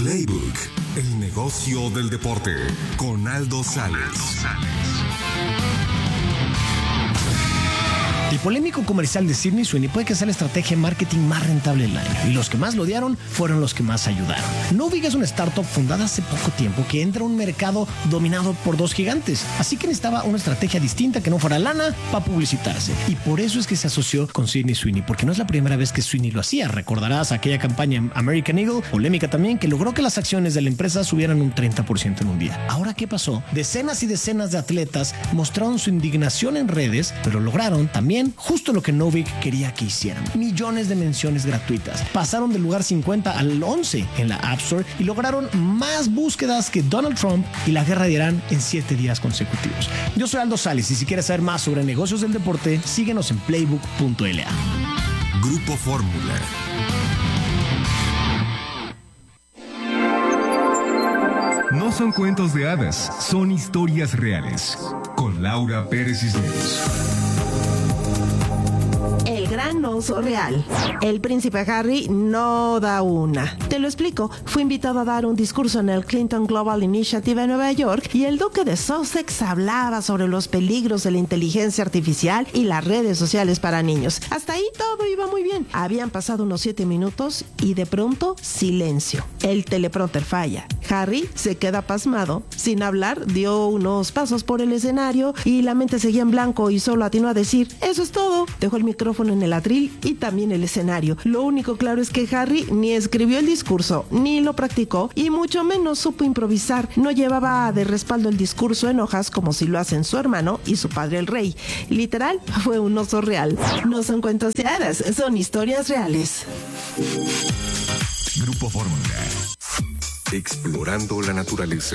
Playbook, el negocio del deporte, con Aldo Sales. El polémico comercial de Sydney Sweeney puede que sea la estrategia de marketing más rentable del año, y los que más lo odiaron fueron los que más ayudaron. Novig es una startup fundada hace poco tiempo que entra a un mercado dominado por dos gigantes, así que necesitaba una estrategia distinta que no fuera lana para publicitarse, y por eso es que se asoció con Sydney Sweeney, porque no es la primera vez que Sweeney lo hacía. Recordarás aquella campaña American Eagle, polémica también, que logró que las acciones de la empresa subieran un 30% en un día. Ahora, ¿qué pasó? Decenas y decenas de atletas mostraron su indignación en redes, pero lograron también justo lo que Novig quería que hicieran: millones de menciones gratuitas. Pasaron del lugar 50 al 11 en la App Store y lograron más búsquedas que Donald Trump y la guerra de Irán en 7 días consecutivos. Yo soy Aldo Sales, y si quieres saber más sobre negocios del deporte, síguenos en playbook.la. Grupo Fórmula. No son cuentos de hadas, son historias reales. Con Laura Pérez Cisneros. El gran oso real. El príncipe Harry no da una. Te lo explico. Fue invitado a dar un discurso en el Clinton Global Initiative en Nueva York, y el duque de Sussex hablaba sobre los peligros de la inteligencia artificial y las redes sociales para niños. Hasta ahí todo iba muy bien. Habían pasado unos 7 minutos y de pronto silencio. El teleprompter falla. Harry se queda pasmado. Sin hablar, dio unos pasos por el escenario y la mente seguía en blanco y solo atinó a decir: "Eso es todo". Dejó el micrófono en el atril y también el escenario. Lo único claro es que Harry ni escribió el discurso, ni lo practicó, y mucho menos supo improvisar. No llevaba de respaldo el discurso en hojas como si lo hacen su hermano y su padre el rey. Literal, fue un oso real. No son cuentos de hadas, son historias reales. Grupo Fórmula. Explorando la naturaleza.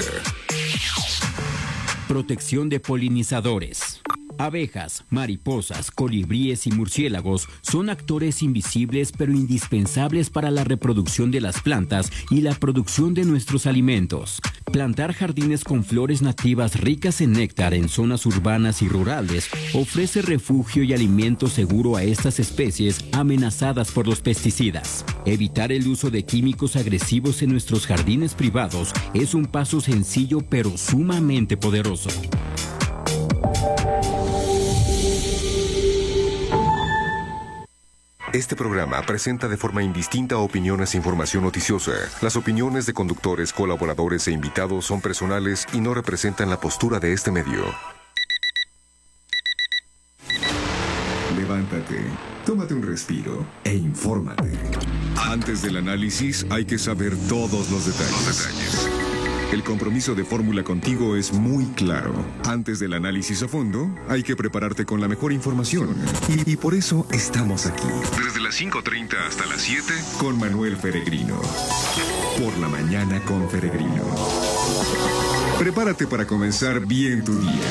Protección de polinizadores. Abejas, mariposas, colibríes y murciélagos son actores invisibles pero indispensables para la reproducción de las plantas y la producción de nuestros alimentos. Plantar jardines con flores nativas ricas en néctar en zonas urbanas y rurales ofrece refugio y alimento seguro a estas especies amenazadas por los pesticidas. Evitar el uso de químicos agresivos en nuestros jardines privados es un paso sencillo pero sumamente poderoso. Este programa presenta de forma indistinta opiniones e información noticiosa. Las opiniones de conductores, colaboradores e invitados son personales y no representan la postura de este medio. Levántate, tómate un respiro e infórmate. Antes del análisis hay que saber todos los detalles. El compromiso de Fórmula contigo es muy claro. Antes del análisis a fondo, hay que prepararte con la mejor información. Y por eso estamos aquí. Desde las 5:30 hasta las 7, con Manuel Peregrino. Por la mañana con Peregrino. Prepárate para comenzar bien tu día.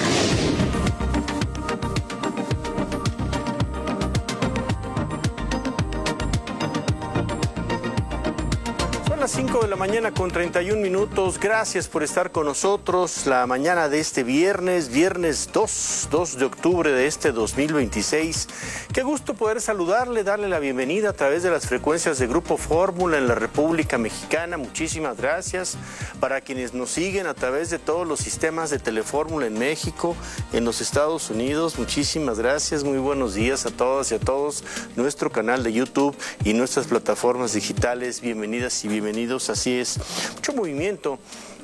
Las 5 de la mañana con 31 minutos. Gracias por estar con nosotros la mañana de este viernes 2 de octubre de este 2026. Qué gusto poder saludarle, darle la bienvenida a través de las frecuencias de Grupo Fórmula en la República Mexicana. Muchísimas gracias. Para quienes nos siguen a través de todos los sistemas de Telefórmula en México, en los Estados Unidos, muchísimas gracias. Muy buenos días a todas y a todos. Nuestro canal de YouTube y nuestras plataformas digitales, bienvenidas y bienvenidos. Así es, mucho movimiento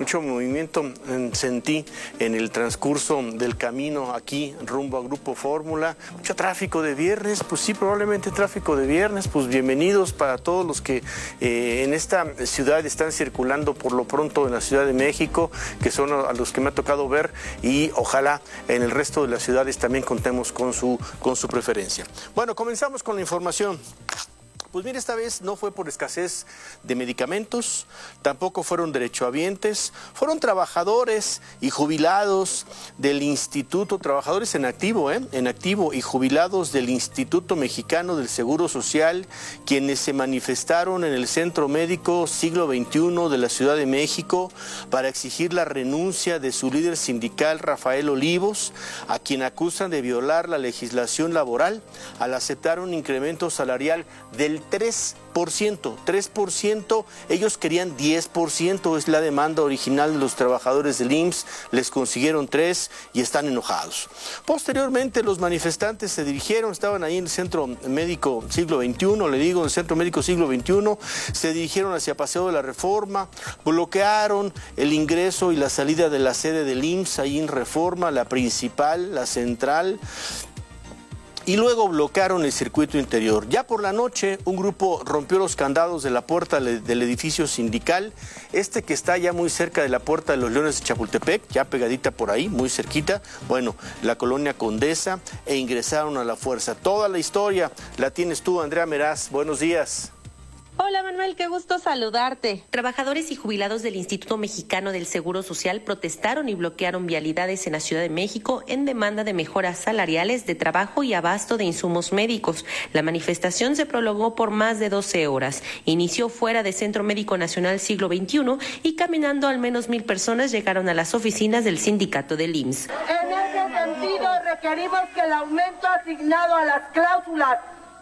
sentí en el transcurso del camino aquí rumbo a Grupo Fórmula. Mucho tráfico de viernes, pues sí, probablemente tráfico de viernes. Pues bienvenidos para todos los que en esta ciudad están circulando por lo pronto en la Ciudad de México, que son a los que me ha tocado ver, y ojalá en el resto de las ciudades también contemos con su preferencia. Bueno, comenzamos con la información. Pues mire, esta vez no fue por escasez de medicamentos, tampoco fueron derechohabientes, fueron trabajadores y jubilados del Instituto, trabajadores en activo y jubilados del Instituto Mexicano del Seguro Social, quienes se manifestaron en el Centro Médico Siglo XXI de la Ciudad de México para exigir la renuncia de su líder sindical, Rafael Olivos, a quien acusan de violar la legislación laboral al aceptar un incremento salarial del del 3%. Ellos querían 10%, es la demanda original de los trabajadores del IMSS, les consiguieron 3% y están enojados. Posteriormente los manifestantes se dirigieron, estaban ahí en el Centro Médico Siglo XXI, en el Centro Médico Siglo XXI, se dirigieron hacia Paseo de la Reforma, bloquearon el ingreso y la salida de la sede del IMSS ahí en Reforma, la principal, la central, y luego bloquearon el circuito interior. Ya por la noche, un grupo rompió los candados de la puerta del edificio sindical, que está ya muy cerca de la Puerta de los Leones de Chapultepec, ya pegadita por ahí, muy cerquita, la colonia Condesa, e ingresaron a la fuerza. Toda la historia la tienes tú, Andrea Meraz. Buenos días. Hola Manuel, qué gusto saludarte. Trabajadores y jubilados del Instituto Mexicano del Seguro Social protestaron y bloquearon vialidades en la Ciudad de México en demanda de mejoras salariales, de trabajo y abasto de insumos médicos. La manifestación se prolongó por más de 12 horas. Inició fuera del Centro Médico Nacional Siglo XXI y caminando al menos 1,000 personas llegaron a las oficinas del sindicato del IMSS. En ese sentido, requerimos que el aumento asignado a las cláusulas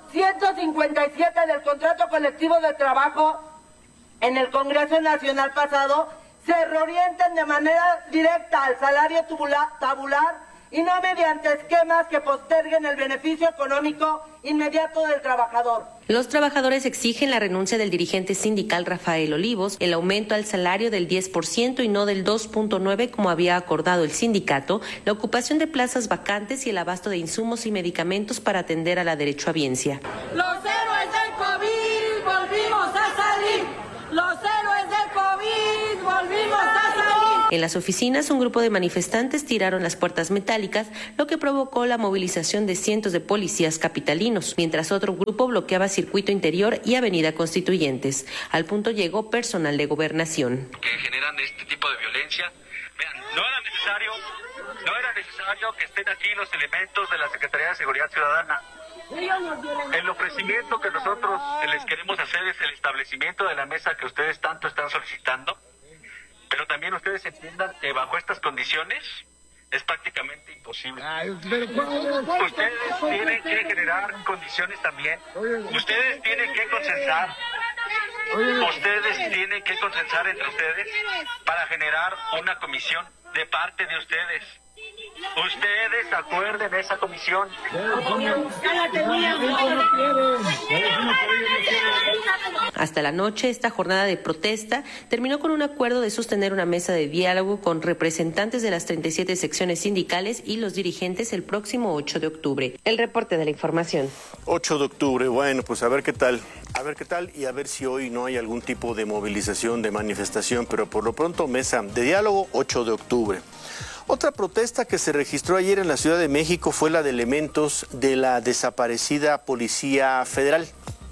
157 del contrato colectivo de trabajo en el Congreso Nacional pasado se reorienten de manera directa al salario tabular y no mediante esquemas que posterguen el beneficio económico inmediato del trabajador. Los trabajadores exigen la renuncia del dirigente sindical Rafael Olivos, el aumento al salario del 10% y no del 2.9% como había acordado el sindicato, la ocupación de plazas vacantes y el abasto de insumos y medicamentos para atender a la derechohabiencia. Los héroes del COVID volvimos a salir. Los héroes del COVID volvimos a salir. En las oficinas, un grupo de manifestantes tiraron las puertas metálicas, lo que provocó la movilización de cientos de policías capitalinos, mientras otro grupo bloqueaba circuito interior y avenida Constituyentes. Al punto llegó personal de gobernación. Que generan este tipo de violencia. Vean, no era necesario que estén aquí los elementos de la Secretaría de Seguridad Ciudadana. El ofrecimiento que nosotros les queremos hacer es el establecimiento de la mesa que ustedes tanto están solicitando, pero también ustedes entiendan que bajo estas condiciones es prácticamente imposible. Ustedes tienen que generar condiciones también. Ustedes tienen que consensar. Ustedes tienen que consensar entre ustedes para generar una comisión de parte de ustedes. Ustedes acuerden esa comisión. Hasta la noche, esta jornada de protesta terminó con un acuerdo de sostener una mesa de diálogo con representantes de las 37 secciones sindicales y los dirigentes el próximo 8 de octubre. El reporte de la información. 8 de octubre, bueno, pues a ver qué tal. Y a ver si hoy no hay algún tipo de movilización, de manifestación, pero por lo pronto mesa de diálogo 8 de octubre. Otra protesta que se registró ayer en la Ciudad de México fue la de elementos de la desaparecida Policía Federal,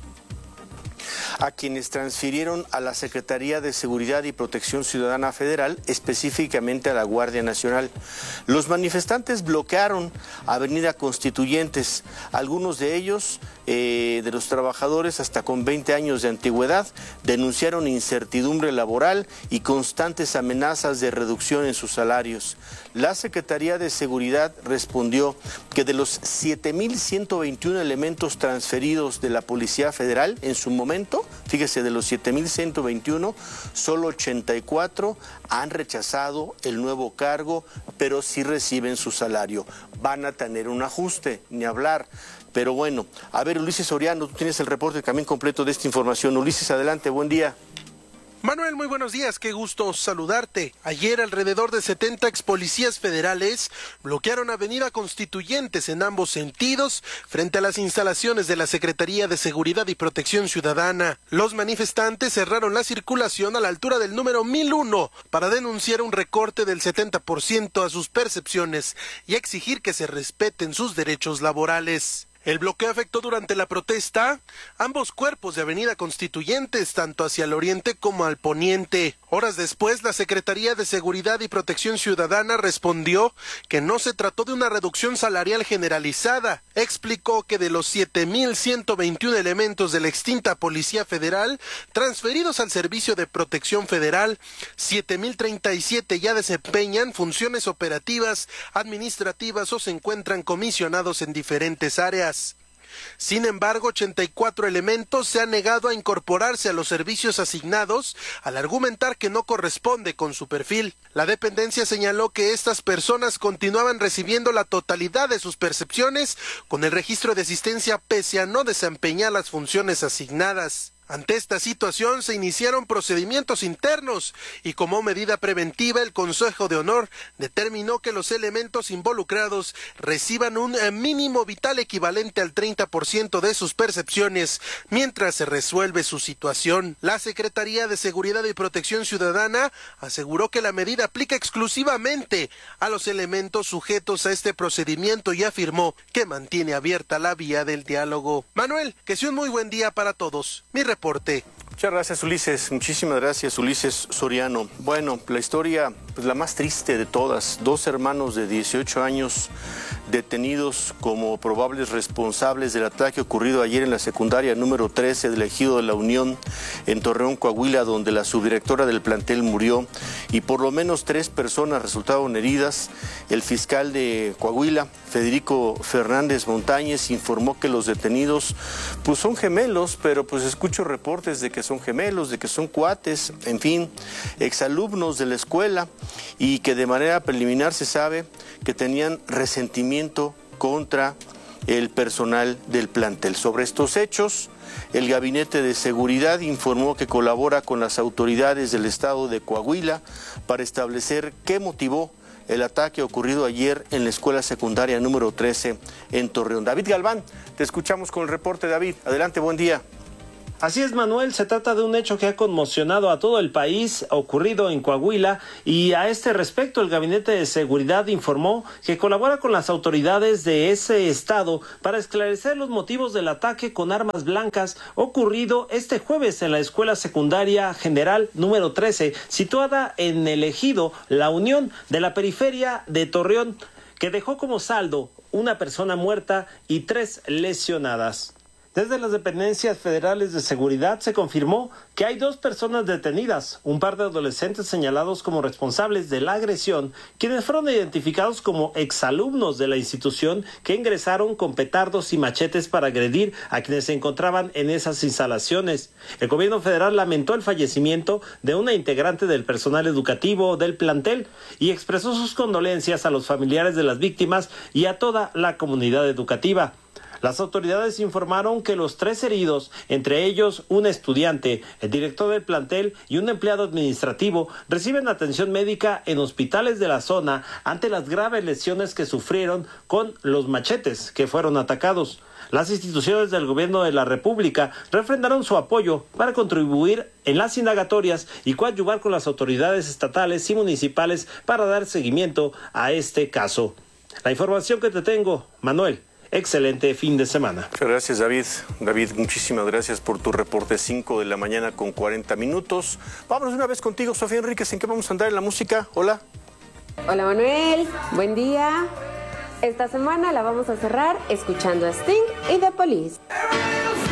a quienes transfirieron a la Secretaría de Seguridad y Protección Ciudadana Federal, específicamente a la Guardia Nacional. Los manifestantes bloquearon Avenida Constituyentes, algunos de ellos, de los trabajadores hasta con 20 años de antigüedad, denunciaron incertidumbre laboral y constantes amenazas de reducción en sus salarios. La Secretaría de Seguridad respondió que de los 7,121 elementos transferidos de la Policía Federal en su momento, fíjese, de los 7,121, solo 84 han rechazado el nuevo cargo, pero sí reciben su salario. Van a tener un ajuste, ni hablar. Pero bueno, a ver, Ulises Soriano, tú tienes el reporte también completo de esta información. Ulises, adelante, buen día. Manuel, muy buenos días, qué gusto saludarte. Ayer alrededor de 70 ex policías federales bloquearon Avenida Constituyentes en ambos sentidos frente a las instalaciones de la Secretaría de Seguridad y Protección Ciudadana. Los manifestantes cerraron la circulación a la altura del número 1001 para denunciar un recorte del 70% a sus percepciones y exigir que se respeten sus derechos laborales. El bloqueo afectó durante la protesta ambos cuerpos de Avenida Constituyentes, tanto hacia el oriente como al poniente. Horas después, la Secretaría de Seguridad y Protección Ciudadana respondió que no se trató de una reducción salarial generalizada. Explicó que de los 7,121 elementos de la extinta Policía Federal transferidos al Servicio de Protección Federal, 7,037 ya desempeñan funciones operativas, administrativas o se encuentran comisionados en diferentes áreas. Sin embargo, 84 elementos se han negado a incorporarse a los servicios asignados al argumentar que no corresponde con su perfil. La dependencia señaló que estas personas continuaban recibiendo la totalidad de sus percepciones con el registro de asistencia pese a no desempeñar las funciones asignadas. Ante esta situación se iniciaron procedimientos internos y como medida preventiva el Consejo de Honor determinó que los elementos involucrados reciban un mínimo vital equivalente al 30% de sus percepciones mientras se resuelve su situación. La Secretaría de Seguridad y Protección Ciudadana aseguró que la medida aplica exclusivamente a los elementos sujetos a este procedimiento y afirmó que mantiene abierta la vía del diálogo. Manuel, que sea un muy buen día para todos. Mi reporte. Muchas gracias, Ulises. Muchísimas gracias, Ulises Soriano. Bueno, la historia, pues la más triste de todas. 2 hermanos de 18 años detenidos como probables responsables del ataque ocurrido ayer en la secundaria número 13 del Ejido de la Unión en Torreón, Coahuila, donde la subdirectora del plantel murió y por lo menos 3 personas resultaron heridas. El fiscal de Coahuila, Federico Fernández Montañez, informó que los detenidos pues son gemelos, pero pues escucho reportes de que son gemelos, de que son cuates, en fin, exalumnos de la escuela, y que de manera preliminar se sabe que tenían resentimiento contra el personal del plantel. Sobre estos hechos, el Gabinete de Seguridad informó que colabora con las autoridades del estado de Coahuila para establecer qué motivó el ataque ocurrido ayer en la escuela secundaria número 13 en Torreón. David Galván, te escuchamos con el reporte. David, adelante, buen día. Así es, Manuel, se trata de un hecho que ha conmocionado a todo el país, ocurrido en Coahuila, y a este respecto el Gabinete de Seguridad informó que colabora con las autoridades de ese estado para esclarecer los motivos del ataque con armas blancas ocurrido este jueves en la Escuela Secundaria General número 13, situada en el Ejido La Unión de la periferia de Torreón, que dejó como saldo una persona muerta y 3 lesionadas. Desde las dependencias federales de seguridad se confirmó que hay 2 personas detenidas, un par de adolescentes señalados como responsables de la agresión, quienes fueron identificados como exalumnos de la institución que ingresaron con petardos y machetes para agredir a quienes se encontraban en esas instalaciones. El gobierno federal lamentó el fallecimiento de una integrante del personal educativo del plantel y expresó sus condolencias a los familiares de las víctimas y a toda la comunidad educativa. Las autoridades informaron que los 3 heridos, entre ellos un estudiante, el director del plantel y un empleado administrativo, reciben atención médica en hospitales de la zona ante las graves lesiones que sufrieron con los machetes que fueron atacados. Las instituciones del gobierno de la República refrendaron su apoyo para contribuir en las indagatorias y coadyuvar con las autoridades estatales y municipales para dar seguimiento a este caso. La información que te tengo, Manuel. Excelente fin de semana. Muchas gracias, David. David, muchísimas gracias por tu reporte. 5 de la mañana con 40 minutos. Vámonos una vez contigo, Sofía Enríquez. ¿En qué vamos a andar en la música? Hola. Hola, Manuel. Buen día. Esta semana la vamos a cerrar escuchando a Sting y The Police.